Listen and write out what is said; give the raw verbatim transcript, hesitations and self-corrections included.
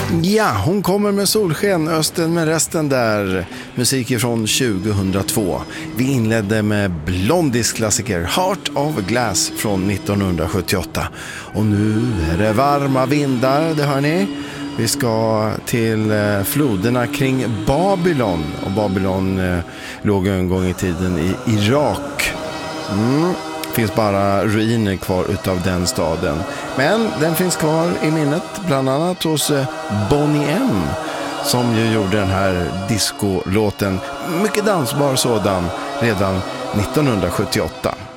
Ja, hon kommer med solsken, Östen med resten där. Musik ifrån tjugohundratvå. Vi inledde med Blondies klassiker Heart of Glass från nittonhundrasjuttioåtta. Och nu är det varma vindar, det hör ni. Vi ska till eh, floderna kring Babylon. Och Babylon eh, låg en gång i tiden i Irak. Mm. Finns bara ruiner kvar utav den staden. Men den finns kvar i minnet, bland annat hos eh, Bonnie M, som ju gjorde den här discolåten, mycket dansbar sådan, redan nittonhundrasjuttioåtta.